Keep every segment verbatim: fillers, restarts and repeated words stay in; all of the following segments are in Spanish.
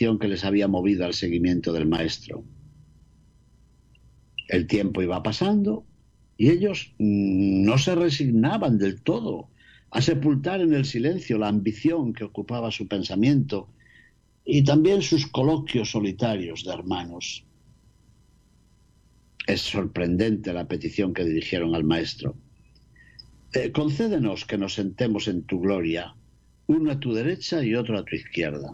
petición que les había movido al seguimiento del Maestro. El tiempo iba pasando y ellos no se resignaban del todo a sepultar en el silencio la ambición que ocupaba su pensamiento y también sus coloquios solitarios de hermanos. Es sorprendente la petición que dirigieron al Maestro. Eh, concédenos que nos sentemos en tu gloria, uno a tu derecha y otro a tu izquierda.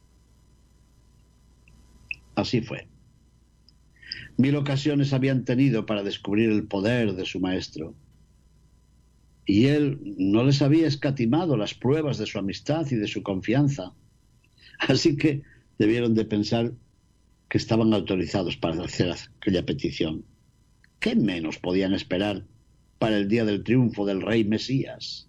Así fue. Mil ocasiones habían tenido para descubrir el poder de su Maestro, y él no les había escatimado las pruebas de su amistad y de su confianza. Así que debieron de pensar que estaban autorizados para hacer aquella petición. ¿Qué menos podían esperar para el día del triunfo del Rey Mesías?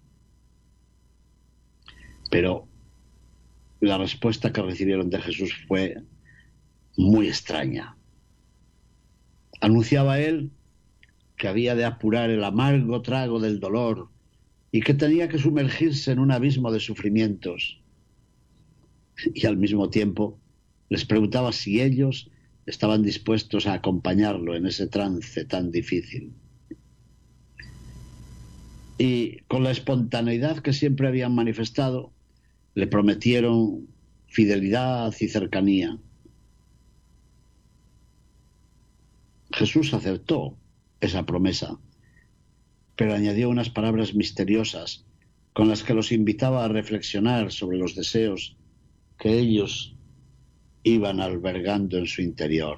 Pero la respuesta que recibieron de Jesús fue muy extraña. Anunciaba él que había de apurar el amargo trago del dolor y que tenía que sumergirse en un abismo de sufrimientos. Y al mismo tiempo les preguntaba si ellos estaban dispuestos a acompañarlo en ese trance tan difícil. Y con la espontaneidad que siempre habían manifestado, le prometieron fidelidad y cercanía. Jesús aceptó esa promesa, pero añadió unas palabras misteriosas con las que los invitaba a reflexionar sobre los deseos que ellos iban albergando en su interior.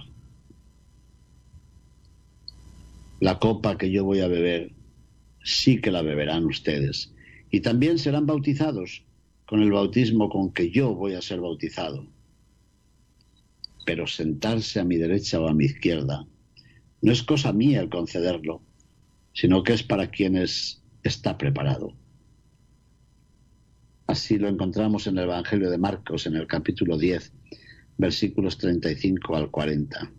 La copa que yo voy a beber, sí que la beberán ustedes, y también serán bautizados con el bautismo con que yo voy a ser bautizado. Pero sentarse a mi derecha o a mi izquierda no es cosa mía el concederlo, sino que es para quienes está preparado. Así lo encontramos en el Evangelio de Marcos, en el capítulo diez, versículos treinta y cinco al cuarenta.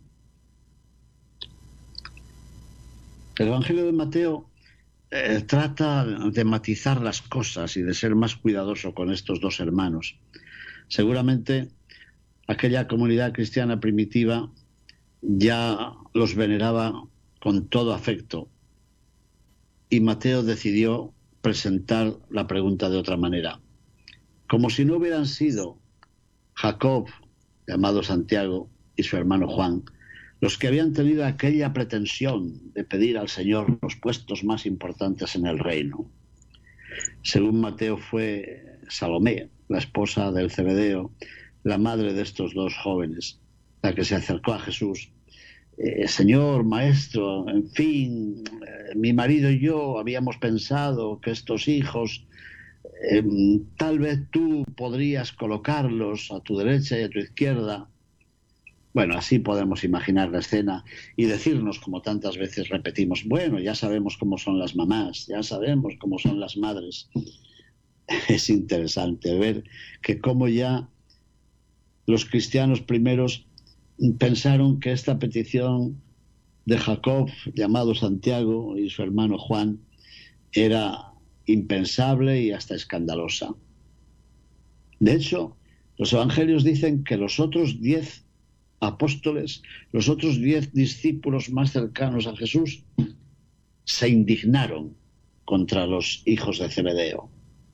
El Evangelio de Mateo eh, trata de matizar las cosas y de ser más cuidadoso con estos dos hermanos. Seguramente aquella comunidad cristiana primitiva ya los veneraba con todo afecto, y Mateo decidió presentar la pregunta de otra manera. Como si no hubieran sido Jacob, llamado Santiago, y su hermano Juan, los que habían tenido aquella pretensión de pedir al Señor los puestos más importantes en el reino. Según Mateo, fue Salomé, la esposa del Zebedeo, la madre de estos dos jóvenes, la que se acercó a Jesús. Eh, Señor, maestro, en fin, eh, mi marido y yo habíamos pensado que estos hijos, eh, tal vez tú podrías colocarlos a tu derecha y a tu izquierda. Bueno, así podemos imaginar la escena y decirnos, como tantas veces repetimos, bueno, ya sabemos cómo son las mamás, ya sabemos cómo son las madres. Es interesante ver que cómo ya los cristianos primeros pensaron que esta petición de Jacob, llamado Santiago, y su hermano Juan, era impensable y hasta escandalosa. De hecho, los evangelios dicen que los otros diez apóstoles, los otros diez discípulos más cercanos a Jesús, se indignaron contra los hijos de Zebedeo.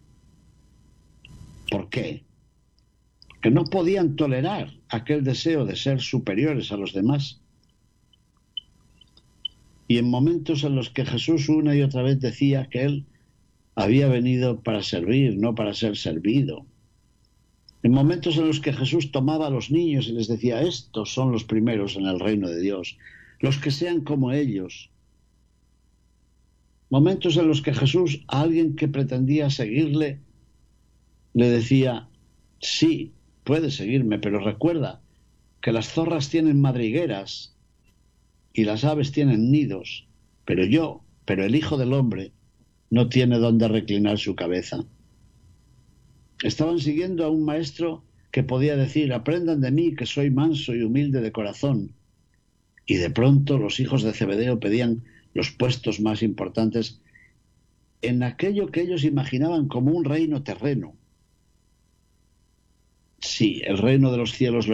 ¿Por qué? Que no podían tolerar aquel deseo de ser superiores a los demás. Y en momentos en los que Jesús una y otra vez decía que él había venido para servir, no para ser servido. En momentos en los que Jesús tomaba a los niños y les decía, estos son los primeros en el reino de Dios, los que sean como ellos. Momentos en los que Jesús a alguien que pretendía seguirle le decía, sí, puedes seguirme, pero recuerda que las zorras tienen madrigueras y las aves tienen nidos, pero yo, pero el Hijo del Hombre, no tiene dónde reclinar su cabeza. Estaban siguiendo a un maestro que podía decir, aprendan de mí que soy manso y humilde de corazón. Y de pronto los hijos de Zebedeo pedían los puestos más importantes en aquello que ellos imaginaban como un reino terreno. Sí, el reino de los cielos